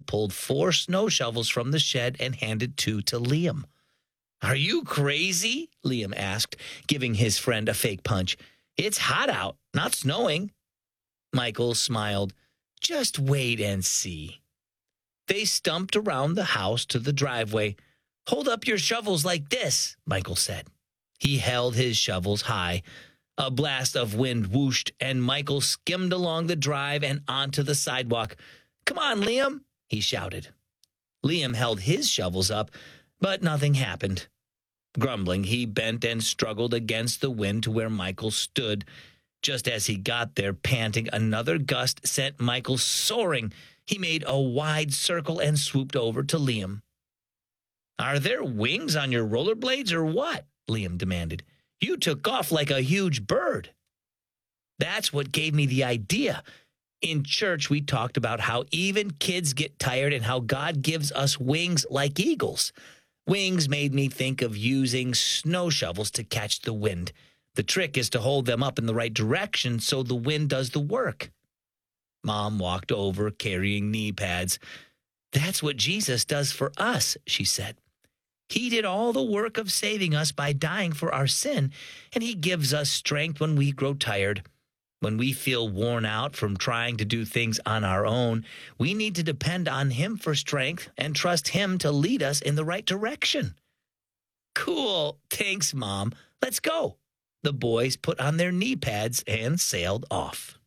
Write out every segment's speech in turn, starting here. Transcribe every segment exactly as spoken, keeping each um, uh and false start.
pulled four snow shovels from the shed and handed two to Liam. "Are you crazy?" Liam asked, giving his friend a fake punch. "It's hot out, not snowing." Michael smiled. "Just wait and see." They stumped around the house to the driveway. "Hold up your shovels like this," Michael said. He held his shovels high. A blast of wind whooshed, and Michael skimmed along the drive and onto the sidewalk. "Come on, Liam," he shouted. Liam held his shovels up, but nothing happened. Grumbling, he bent and struggled against the wind to where Michael stood. Just as he got there, panting, another gust sent Michael soaring. He made a wide circle and swooped over to Liam. "Are there wings on your rollerblades or what?" Liam demanded. "You took off like a huge bird." "That's what gave me the idea. In church, we talked about how even kids get tired and how God gives us wings like eagles. Wings made me think of using snow shovels to catch the wind. The trick is to hold them up in the right direction so the wind does the work." Mom walked over carrying knee pads. "That's what Jesus does for us," she said. "He did all the work of saving us by dying for our sin, and he gives us strength when we grow tired. When we feel worn out from trying to do things on our own, we need to depend on him for strength and trust him to lead us in the right direction." "Cool. Thanks, Mom. Let's go." The boys put on their knee pads and sailed off.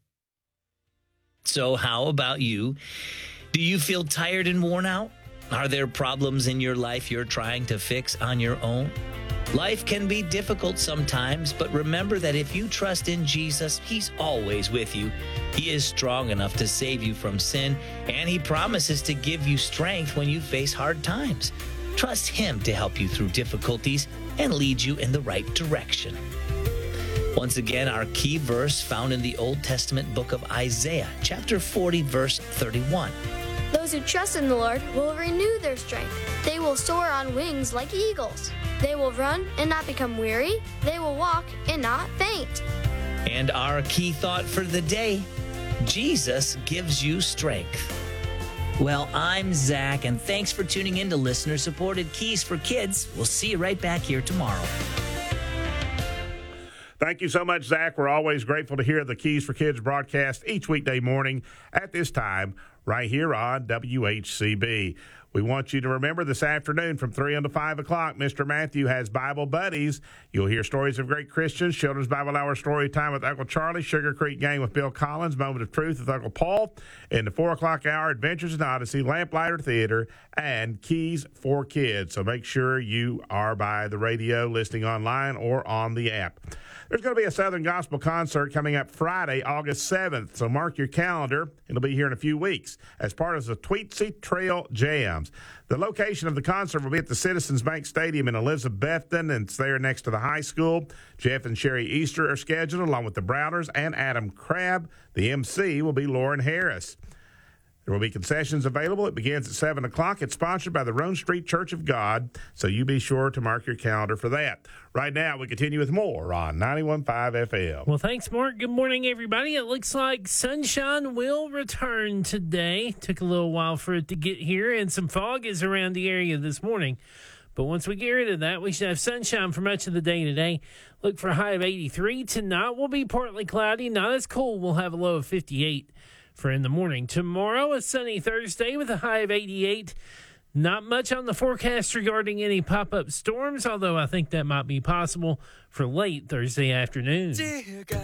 So how about you? Do you feel tired and worn out? Are there problems in your life you're trying to fix on your own? Life can be difficult sometimes, but remember that if you trust in Jesus, he's always with you. He is strong enough to save you from sin, and he promises to give you strength when you face hard times. Trust him to help you through difficulties and lead you in the right direction. Once again, our key verse found in the Old Testament book of Isaiah, chapter forty, verse thirty-one. "Those who trust in the Lord will renew their strength. They will soar on wings like eagles. They will run and not become weary. They will walk and not faint." And our key thought for the day, Jesus gives you strength. Well, I'm Zach, and thanks for tuning in to listener-supported Keys for Kids. We'll see you right back here tomorrow. Thank you so much, Zach. We're always grateful to hear the Keys for Kids broadcast each weekday morning at this time right here on W H C B. We want you to remember this afternoon from three until five o'clock, Mister Matthew has Bible Buddies. You'll hear stories of great Christians, Children's Bible Hour Story Time with Uncle Charlie, Sugar Creek Gang with Bill Collins, Moment of Truth with Uncle Paul. In the four o'clock hour, Adventures in Odyssey, Lamplighter Theater, and Keys for Kids. So make sure you are by the radio, listening online, or on the app. There's going to be a Southern Gospel concert coming up Friday, August seventh, so mark your calendar. It'll be here in a few weeks as part of the Tweetsie Trail Jams. The location of the concert will be at the Citizens Bank Stadium in Elizabethton, and it's there next to the high school. Jeff and Sherry Easter are scheduled, along with the Browners and Adam Crabb. The M C will be Lauren Harris. There will be concessions available. It begins at seven o'clock. It's sponsored by the Roan Street Church of God, so you be sure to mark your calendar for that. Right now, we continue with more on ninety-one point five F M. Well, thanks, Mark. Good morning, everybody. It looks like sunshine will return today. Took a little while for it to get here, and some fog is around the area this morning. But once we get rid of that, we should have sunshine for much of the day today. Look for a high of eighty-three. Tonight will be partly cloudy, not as cold. We'll have a low of fifty-eight. For in the morning. Tomorrow, a sunny Thursday with a high of eighty-eight. Not much on the forecast regarding any pop-up storms, although I think that might be possible for late Thursday afternoon.